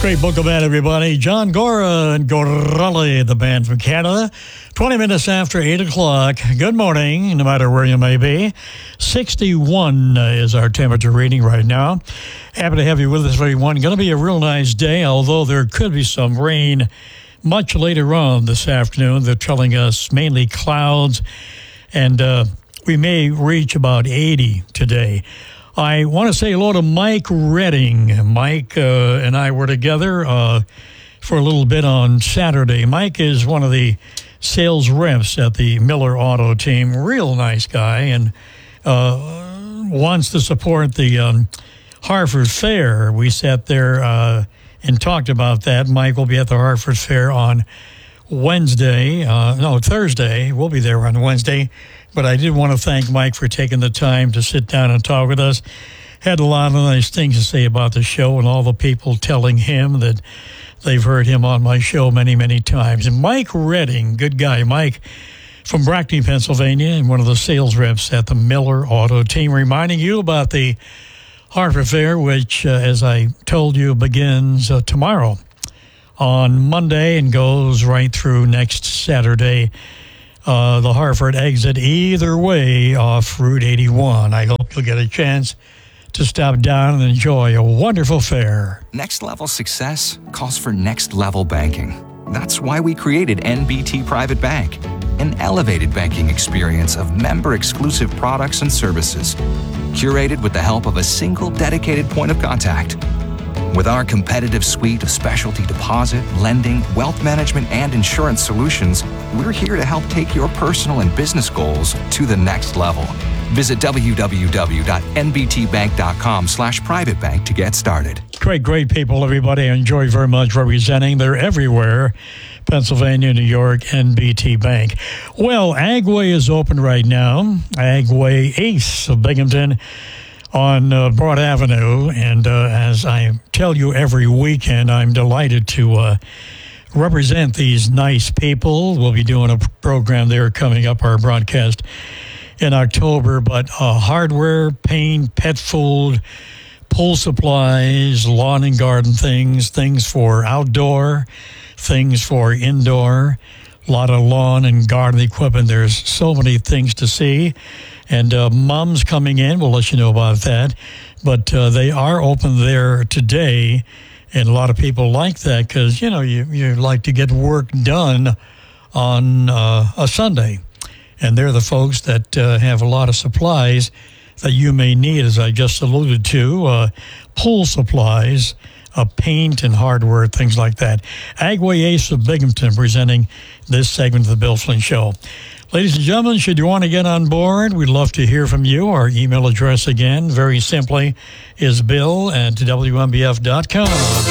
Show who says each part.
Speaker 1: Great Boca band, everybody. John Gora and Gorali, the band from Canada. 20 minutes after 8 o'clock. Good morning, no matter where you may be. 61 is our temperature reading right now. Happy to have you with us, everyone. Going to be a real nice day, although there could be some rain much later on this afternoon. They're telling us mainly clouds, and we may reach about 80 today. I want to say hello to Mike Redding. Mike and I were together for a little bit on Saturday. Mike is one of the sales reps at the Miller Auto team. Real nice guy, and wants to support the Hartford Fair. We sat there and talked about that. Mike will be at the Hartford Fair on Thursday. We'll be there on Wednesday. But I did want to thank Mike for taking the time to sit down and talk with us. Had a lot of nice things to say about the show and all the people telling him that they've heard him on my show many, many times. And Mike Redding, good guy. Mike from Brackney, Pennsylvania, and one of the sales reps at the Miller Auto team, reminding you about the Hartford Fair, which, as I told you, begins tomorrow on Monday and goes right through next Saturday. The Hartford exit either way off Route 81. I hope you'll get a chance to stop down and enjoy a wonderful fair.
Speaker 2: Next level success calls for next level banking. That's why we created NBT Private Bank, an elevated banking experience of member-exclusive products and services, curated with the help of a single dedicated point of contact. With our competitive suite of specialty deposit, lending, wealth management, and insurance solutions, we're here to help take your personal and business goals to the next level. Visit www.nbtbank.com/privatebank to get started.
Speaker 1: Great people, everybody. I enjoy very much representing. They're everywhere. Pennsylvania, New York, NBT Bank. Well, Agway is open right now. Agway Ace of Binghamton on Broad Avenue, and as I tell you every weekend, I'm delighted to represent these nice people. We'll be doing a program there coming up, our broadcast in October, but hardware, paint, pet food, pool supplies, lawn and garden things for outdoor, things for indoor, a lot of lawn and garden equipment. There's so many things to see. And Mom's coming in. We'll let you know about that. But they are open there today. And a lot of people like that because, you like to get work done on a Sunday. And they're the folks that have a lot of supplies that you may need, as I just alluded to, pool supplies, paint and hardware, things like that. Agway Ace of Binghamton presenting this segment of the Bill Flynn Show. Ladies and gentlemen, should you want to get on board, we'd love to hear from you. Our email address, again, very simply, is bill@WMBF.com.